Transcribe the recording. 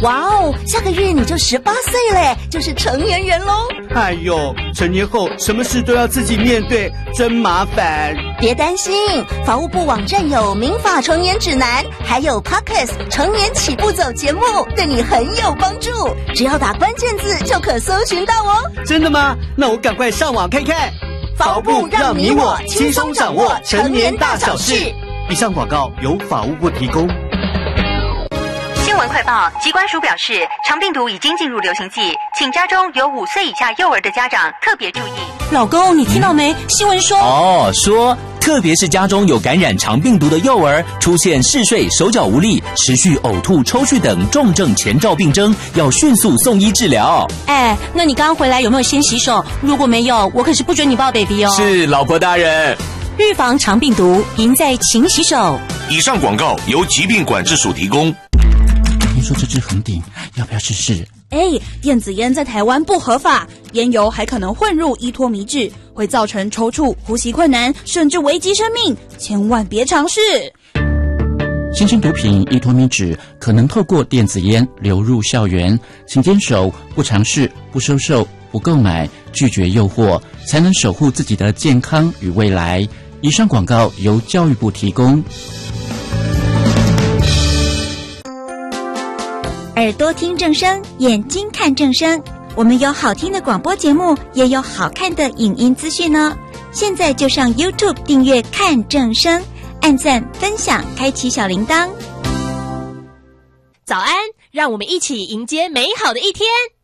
哇哦，下个月你就18岁嘞，就是成年人咯。 哎呦，成年后什么事都要自己面对，真麻烦。 别担心，法务部网站有民法成年指南，还有 Podcast 成年起步走节目，对你很有帮助。只要打关键字就可搜寻到哦。 真的吗？那我赶快上网看看。 法务部让你我轻松掌握成年大小事。 以上广告由法务部提供。 新闻快报，疾管署表示，肠病毒已经进入流行季，请家中有5岁以下幼儿的家长特别注意。 老公，你听到没？新闻说特别是家中有感染肠病毒的幼儿，出现嗜睡、手脚无力、持续呕吐、抽搐等重症前兆病征，要迅速送医治疗。 哎，那你刚回来有没有先洗手？如果没有，我可是不准你抱 baby 哦。 是，老婆大人。 预防肠病毒，赢在勤洗手。 以上广告由疾病管制署提供。 听说这支红顶，要不要试试？ 电子烟在台湾不合法，烟油还可能混入依托醚质，会造成抽搐、呼吸困难，甚至危及生命，千万别尝试。 新型毒品依托醚质可能透过电子烟流入校园，请坚守不尝试、不收受、不购买，拒绝诱惑，才能守护自己的健康与未来。以上广告由教育部提供。 耳朵听正声，眼睛看正声。我们有好听的广播节目，也有好看的影音资讯哦。现在就上 YouTube 订阅看正声，按赞、分享，开启小铃铛。 早安，让我们一起迎接美好的一天。